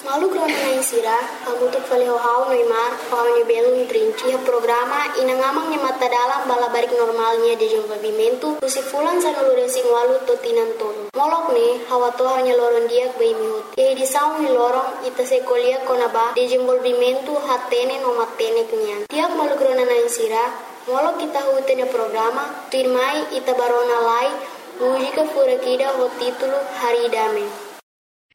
Malu krona na insira, hamutuk faleho hau Neymar, hau belum trinci programa inangamang mata dalam balabarik normalnya di desenvolvimento, kusifulan sanulure singwalu totinan tolo. Molok ne, hawa toha hanya loron diak bay mihut. Yai di saung lorong ita sekolia konaba desenvolvimento hatene no matene kenyan. Tiap malu krona na insira, molok kita hutene programa, tuirmai ita barona lai, mujika furakida ho titulo Haridame.